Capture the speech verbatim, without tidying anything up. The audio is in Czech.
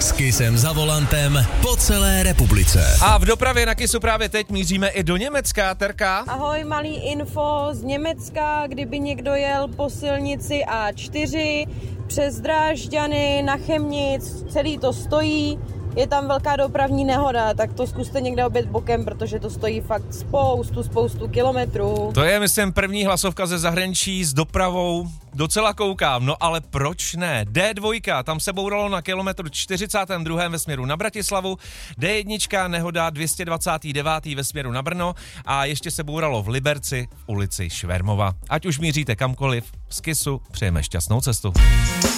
S Kissem za volantem po celé republice. A v dopravě na Kissu právě teď míříme i do Německa, Terka. Ahoj, malý info z Německa, kdyby někdo jel po silnici A čtyři přes Drážďany na Chemnic, celý to stojí, je tam velká dopravní nehoda, tak to zkuste někde obět bokem, protože to stojí fakt spoustu, spoustu kilometrů. To je, myslím, první hlasovka ze zahraničí s dopravou. Docela koukám, no ale proč ne? D dva, tam se bouralo na kilometru čtyřicátém druhém ve směru na Bratislavu, D jedna nehoda dvě stě dvacet devět ve směru na Brno a ještě se bouralo v Liberci v ulici Švermova. Ať už míříte kamkoliv, z Kissu přejeme šťastnou cestu.